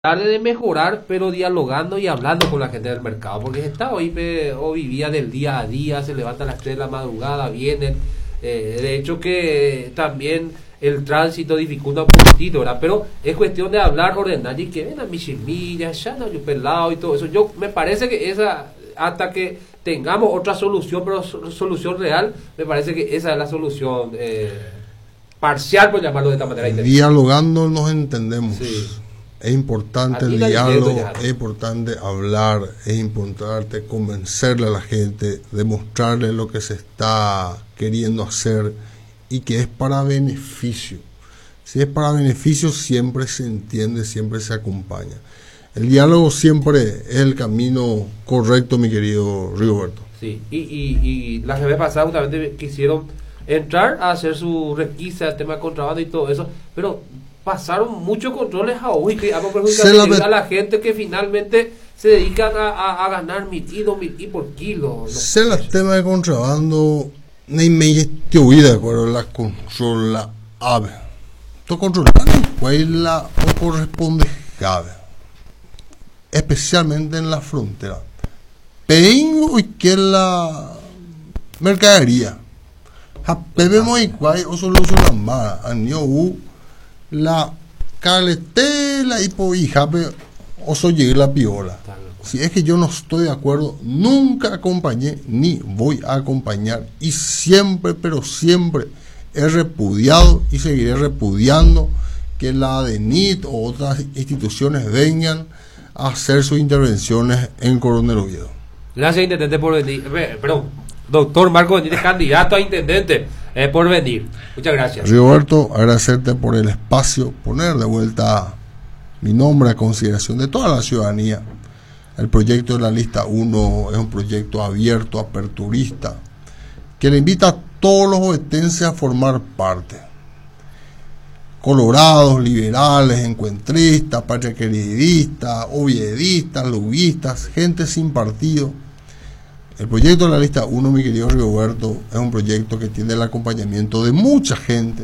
tratar de mejorar, pero dialogando y hablando con la gente del mercado, porque está hoy o vivía del día a día, se levanta a las 3 de la madrugada, vienen, de hecho que también el tránsito dificulta un poquitito, ¿verdad? Pero es cuestión de hablar, ordenar y que ven a mis millas, ya no yo pelado y todo eso. Yo me parece que esa, hasta que tengamos otra solución, pero solución real, me parece que esa es la solución parcial, por llamarlo de esta manera. Dialogando nos entendemos. Sí. Es importante el diálogo, es importante hablar, es importante convencerle a la gente, demostrarle lo que se está queriendo hacer y que es para beneficio. Si es para beneficio, siempre se entiende, siempre se acompaña. El diálogo siempre es el camino correcto, mi querido Rigoberto. Sí, y la vez pasada justamente quisieron entrar a hacer su requisa, el tema de contrabando y todo eso, pero pasaron muchos controles a hoy que han perjudicado a la gente que finalmente se dedican a ganar mil y por kilo. Se el tema de contrabando, ni me estoy de acuerdo, la controla ave. Tu controlar la o corresponde cabe, especialmente en la frontera. Pero y que la mercadería, bebemos igual o solucionamos más a la caletela y por hija o soy la piola. Si es que yo no estoy de acuerdo, nunca acompañé ni voy a acompañar y siempre, pero siempre he repudiado y seguiré repudiando que la ADENIT o otras instituciones vengan a hacer sus intervenciones en Coronel Oviedo. Gracias, intendente, por venir. Perdón, doctor Marco Benítez, candidato a intendente, por venir. Muchas gracias. Rigoberto, agradecerte por el espacio, poner de vuelta mi nombre a consideración de toda la ciudadanía. El proyecto de la lista 1 es un proyecto abierto, aperturista, que le invita a todos los ovetenses a formar parte. Colorados, liberales, encuentristas, patriaqueridistas, oviedistas, luguistas, gente sin partido. El proyecto de la lista 1, mi querido Rigoberto, es un proyecto que tiene el acompañamiento de mucha gente,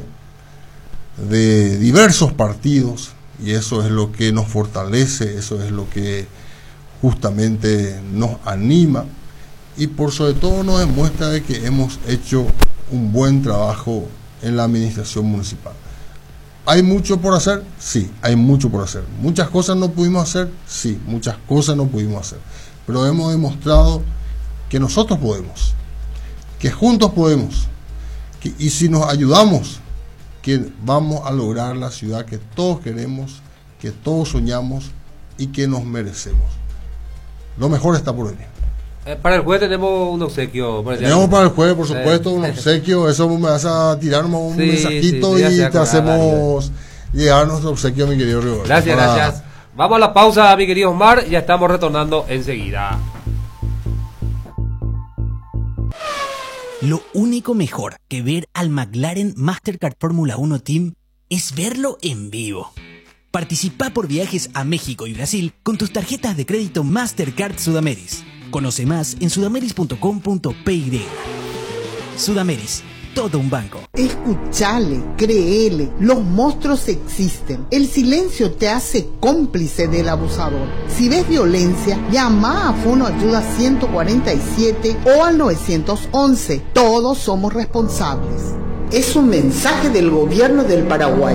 de diversos partidos, y eso es lo que nos fortalece, eso es lo que justamente nos anima, y por sobre todo nos demuestra de que hemos hecho un buen trabajo en la administración municipal. ¿Hay mucho por hacer? Sí, hay mucho por hacer. ¿Muchas cosas no pudimos hacer? Sí, muchas cosas no pudimos hacer. Pero hemos demostrado que nosotros podemos, que juntos podemos, y si nos ayudamos, que vamos a lograr la ciudad que todos queremos, que todos soñamos y que nos merecemos. Lo mejor está por venir. Para el jueves tenemos un obsequio. Tenemos para el jueves, por supuesto, un obsequio. Eso me vas a tirarnos un mensajito y te hacemos llegar nuestro obsequio, mi querido Rigoberto. Gracias. Vamos a la pausa, mi querido Omar. Ya estamos retornando enseguida. Lo único mejor que ver al McLaren Mastercard Fórmula 1 Team es verlo en vivo. Participa por viajes a México y Brasil con tus tarjetas de crédito Mastercard Sudameris. Conoce más en sudameris.com.py. Sudameris, todo un banco. Escuchale, créele, los monstruos existen. El silencio te hace cómplice del abusador. Si ves violencia, llama a Fono Ayuda 147 o al 911. Todos somos responsables. Es un mensaje del gobierno del Paraguay.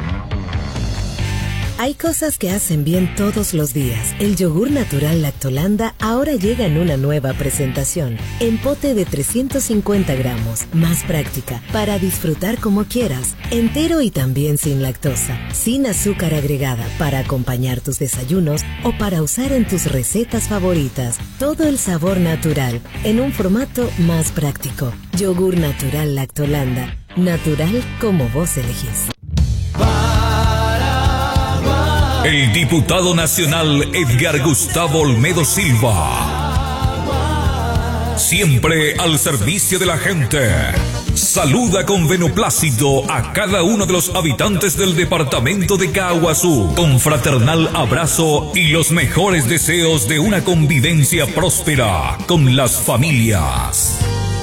Hay cosas que hacen bien todos los días. El yogur natural Lactolanda ahora llega en una nueva presentación. En pote de 350 gramos, más práctica, para disfrutar como quieras. Entero y también sin lactosa, sin azúcar agregada, para acompañar tus desayunos o para usar en tus recetas favoritas. Todo el sabor natural, en un formato más práctico. Yogur natural Lactolanda. Natural como vos elegís. El diputado nacional Edgar Gustavo Olmedo Silva, siempre al servicio de la gente, saluda con beneplácito a cada uno de los habitantes del departamento de Caaguazú, con fraternal abrazo y los mejores deseos de una convivencia próspera con las familias.